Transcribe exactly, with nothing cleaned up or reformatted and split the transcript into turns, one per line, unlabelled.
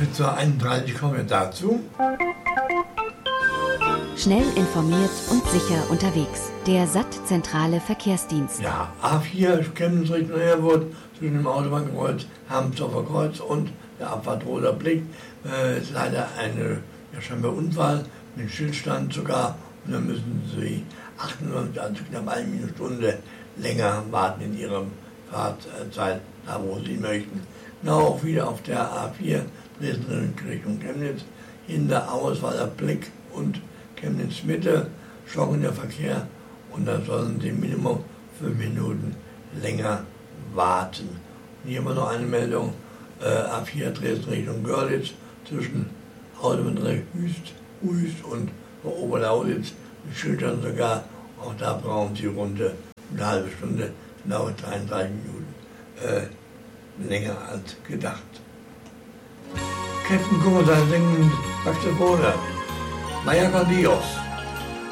vierzehn Uhr einunddreißig kommen wir dazu.
Schnell informiert und sicher unterwegs. Der S A T-zentrale Verkehrsdienst.
Ja, A vier Chemnitz Richtung Erfurt zwischen dem Autobahnkreuz Hamsdorfer Kreuz und der Abfahrt Roter Blick. Äh, ist leider eine ja, scheinbar Unfall mit Stillstand sogar. Und dann müssen Sie achtundneunzig, also knapp eine Stunde länger warten in Ihrem Fahrtzeit, da wo Sie möchten. Genau auch wieder auf der A vier Dresden Richtung Chemnitz. Hinter Ausweiler Blick und Chemnitz Mitte, stockender Verkehr und da sollen Sie Minimum fünf Minuten länger warten. Und hier haben wir noch eine Meldung, äh, A vier Dresden Richtung Görlitz zwischen Autobahndreieck Hüst, Hüst und Oberlausitz mit Schildern sogar. Auch da brauchen Sie rund eine halbe Stunde, genau dreiunddreißig Minuten äh, länger als gedacht. Captain Kommandant singen Saxophone. Maya con Dios.